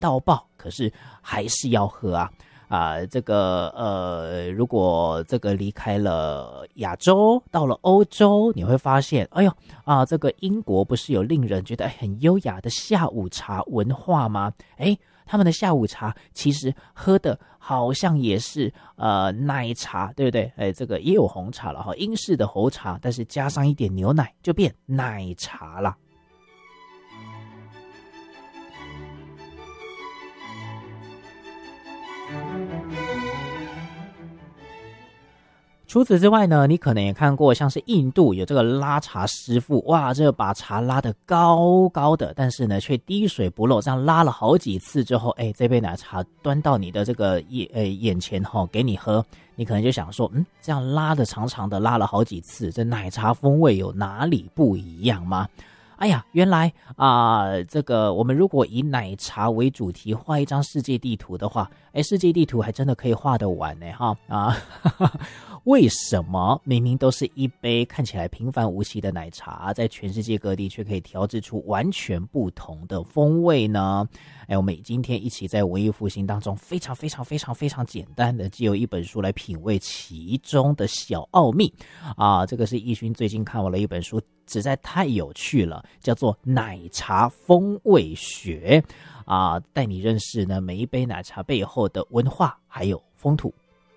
到爆，可是还是要喝啊。如果这个离开了亚洲，到了欧洲，你会发现，哎呦这个英国不是有令人觉得很优雅的下午茶文化吗？他们的下午茶其实喝的好像也是奶茶，对不对？这个也有红茶了哈，英式的红茶，但是加上一点牛奶就变奶茶了。除此之外呢，你可能也看过像是印度有这个拉茶师傅，哇，这个把茶拉得高高的，但是呢却滴水不漏，这样拉了好几次之后，这杯奶茶端到你的这个眼前给你喝，你可能就想说，这样拉的长长的拉了好几次，这奶茶风味有哪里不一样吗？哎呀，原来这个我们如果以奶茶为主题画一张世界地图的话，世界地图还真的可以画得完呢哈为什么明明都是一杯看起来平凡无奇的奶茶，在全世界各地却可以调制出完全不同的风味呢？我们今天一起在文艺复兴当中非常非常非常非常简单的藉由一本书来品味其中的小奥秘这个是奕勋最近看完了一本书，实在太有趣了，叫做《奶茶风味学》带你认识呢每一杯奶茶背后的文化还有风土。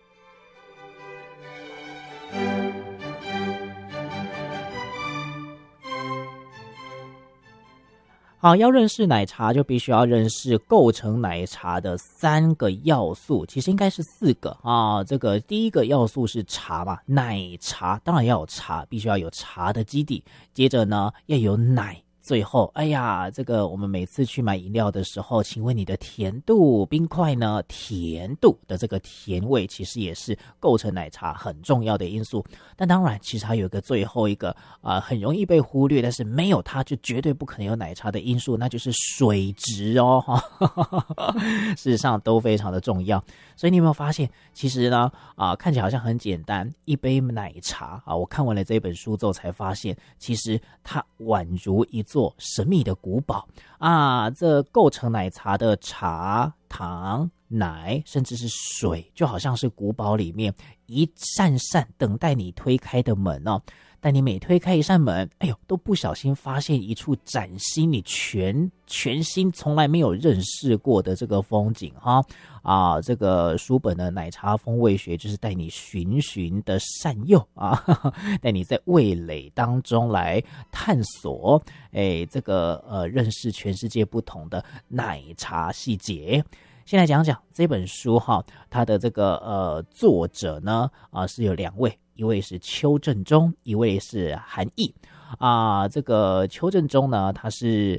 好，要认识奶茶就必须要认识构成奶茶的3个要素，其实应该是4个这个第一个要素是茶嘛，奶茶当然要有茶，必须要有茶的基底，接着呢要有奶，最后这个我们每次去买饮料的时候，请问你的甜度冰块呢，甜度的这个甜味其实也是构成奶茶很重要的因素。但当然其实还有一个最后一个很容易被忽略，但是没有它就绝对不可能有奶茶的因素，那就是水质事实上都非常的重要。所以你有没有发现其实呢看起来好像很简单，一杯奶茶我看完了这本书之后才发现，其实它宛如一座神秘的古堡这构成奶茶的茶、糖、奶甚至是水，就好像是古堡里面一扇扇等待你推开的门但你每推开一扇门，都不小心发现一处崭新你全新从来没有认识过的这个风景这个书本的奶茶风味学就是带你循循的善诱带你在味蕾当中来探索这个认识全世界不同的奶茶细节。先来讲讲这本书它的这个作者呢是有2位，一位是邱正中，一位是韩毅这个邱正中呢，他是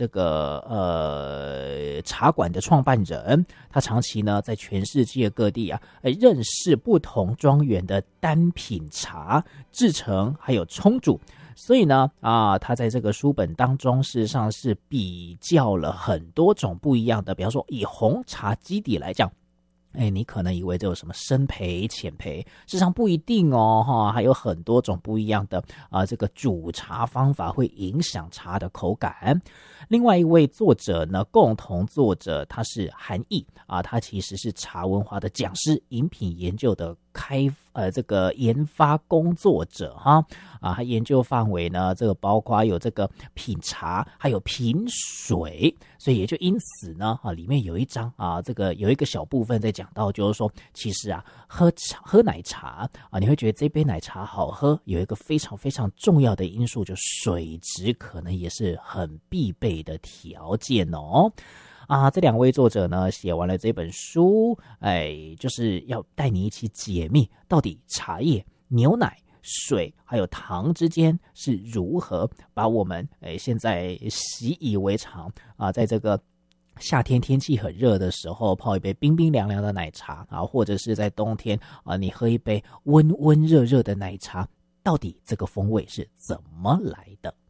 茶馆的创办人，他长期呢在全世界各地认识不同庄园的单品茶制成还有冲煮，所以呢他在这个书本当中事实上是比较了很多种不一样的，比方说以红茶基底来讲，你可能以为这有什么深焙、浅焙，事实上不一定还有很多种不一样的这个煮茶方法会影响茶的口感。另外一位作者呢，共同作者他是韩毅他其实是茶文化的讲师，饮品研究的这个研发工作者他研究范围呢，这个包括有这个品茶还有品水，所以也就因此呢里面有一章这个有一个小部分在讲到，就是说其实喝奶茶你会觉得这杯奶茶好喝，有一个非常非常重要的因素，就水质可能也是很必备的条件这2位作者呢写完了这本书就是要带你一起解密到底茶叶、牛奶、水还有糖之间是如何把我们现在习以为常在这个夏天天气很热的时候泡一杯冰冰凉凉的奶茶或者是在冬天你喝一杯温温热热的奶茶，到底这个风味是怎么来的？